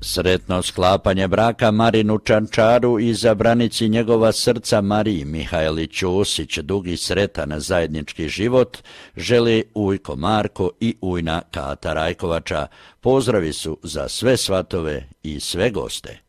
Sretno sklapanje braka Marinu Čančaru i zabranici njegova srca Mariji Mihajli Ćosić, dugi sretan zajednički život, želi ujko Marko i ujna Kata Rajkovača. Pozdravi su za sve svatove i sve goste.